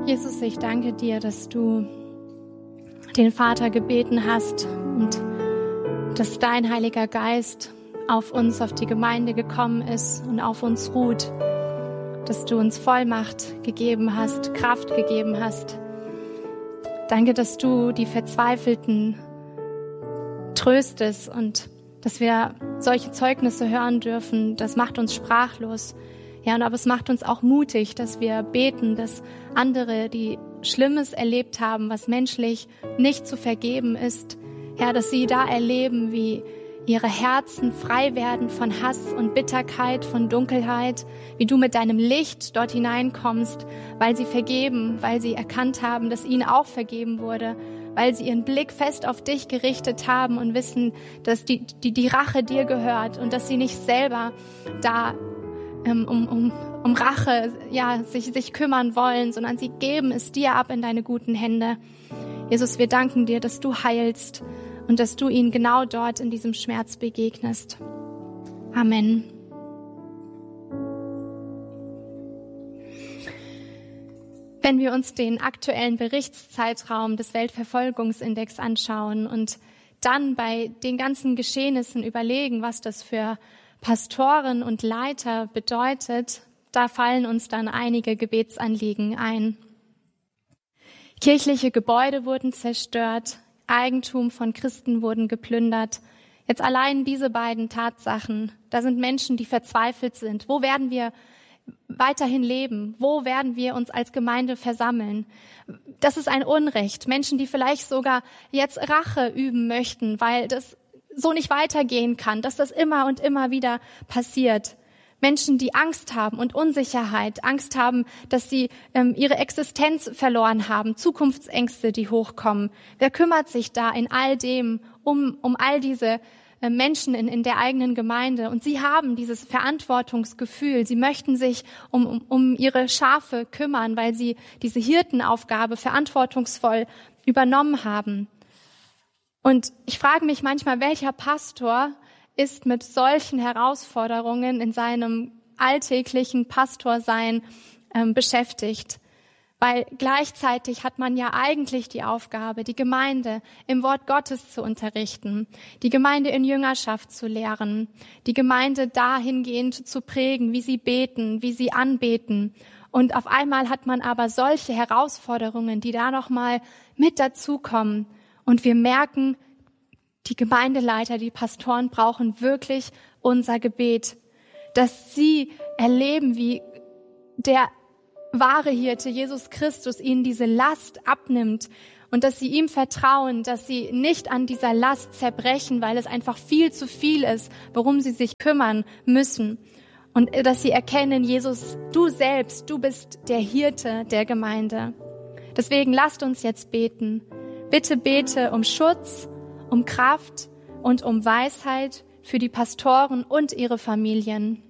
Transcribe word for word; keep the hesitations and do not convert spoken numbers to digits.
Jesus, ich danke dir, dass du den Vater gebeten hast und dass dein Heiliger Geist auf uns, auf die Gemeinde gekommen ist und auf uns ruht, dass du uns Vollmacht gegeben hast, Kraft gegeben hast. Danke, dass du die Verzweifelten tröstest und dass wir solche Zeugnisse hören dürfen. Das macht uns sprachlos. Ja, und aber es macht uns auch mutig, dass wir beten, dass andere, die Schlimmes erlebt haben, was menschlich nicht zu vergeben ist, ja, dass sie da erleben, wie ihre Herzen frei werden von Hass und Bitterkeit, von Dunkelheit, wie du mit deinem Licht dort hineinkommst, weil sie vergeben, weil sie erkannt haben, dass ihnen auch vergeben wurde, weil sie ihren Blick fest auf dich gerichtet haben und wissen, dass die, die, die Rache dir gehört und dass sie nicht selber da um, um, um Rache ja, sich, sich kümmern wollen, sondern sie geben es dir ab in deine guten Hände. Jesus, wir danken dir, dass du heilst und dass du ihnen genau dort in diesem Schmerz begegnest. Amen. Wenn wir uns den aktuellen Berichtszeitraum des Weltverfolgungsindex anschauen und dann bei den ganzen Geschehnissen überlegen, was das für Pastoren und Leiter bedeutet, da fallen uns dann einige Gebetsanliegen ein. Kirchliche Gebäude wurden zerstört, Eigentum von Christen wurden geplündert. Jetzt allein diese beiden Tatsachen, da sind Menschen, die verzweifelt sind. Wo werden wir weiterhin leben? Wo werden wir uns als Gemeinde versammeln? Das ist ein Unrecht. Menschen, die vielleicht sogar jetzt Rache üben möchten, weil das so nicht weitergehen kann, dass das immer und immer wieder passiert. Menschen, die Angst haben und Unsicherheit, Angst haben, dass sie ähm, ihre Existenz verloren haben, Zukunftsängste, die hochkommen. Wer kümmert sich da in all dem um, um all diese äh, Menschen in, in der eigenen Gemeinde? Und sie haben dieses Verantwortungsgefühl. Sie möchten sich um, um, um ihre Schafe kümmern, weil sie diese Hirtenaufgabe verantwortungsvoll übernommen haben. Und ich frage mich manchmal, welcher Pastor ist mit solchen Herausforderungen in seinem alltäglichen Pastorsein ähm, beschäftigt. Weil gleichzeitig hat man ja eigentlich die Aufgabe, die Gemeinde im Wort Gottes zu unterrichten, die Gemeinde in Jüngerschaft zu lehren, die Gemeinde dahingehend zu prägen, wie sie beten, wie sie anbeten. Und auf einmal hat man aber solche Herausforderungen, die da nochmal mit dazukommen. Und wir merken, die Gemeindeleiter, die Pastoren brauchen wirklich unser Gebet, dass sie erleben, wie der wahre Hirte, Jesus Christus, ihnen diese Last abnimmt und dass sie ihm vertrauen, dass sie nicht an dieser Last zerbrechen, weil es einfach viel zu viel ist, worum sie sich kümmern müssen. Und dass sie erkennen, Jesus, du selbst, du bist der Hirte der Gemeinde. Deswegen lasst uns jetzt beten. Bitte bete um Schutz, um Kraft und um Weisheit für die Pastoren und ihre Familien.